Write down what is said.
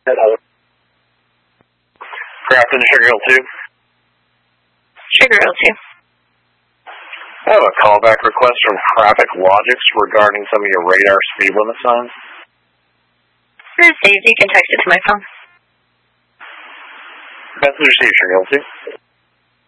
Hello. Grafton, Sugar Hill 2. Sugar Hill 2. I have a callback request from Traffic Logics regarding some of your radar speed limit signs. Received. You can text it to my phone. Message received, Sugar Hill 2.